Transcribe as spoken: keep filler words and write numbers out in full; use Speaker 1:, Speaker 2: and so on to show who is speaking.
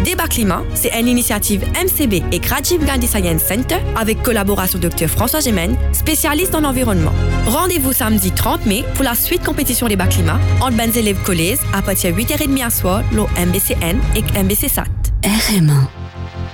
Speaker 1: Débat climat, c'est une initiative M C B et Rajiv Gandhi Science Center avec collaboration Dr François Gemène, spécialiste en environnement. Rendez-vous samedi trente mai pour la suite compétition débat climat entre les élèves collèges à partir de huit heures trente à soir, l'O M B C N et M B C S A T.
Speaker 2: R M un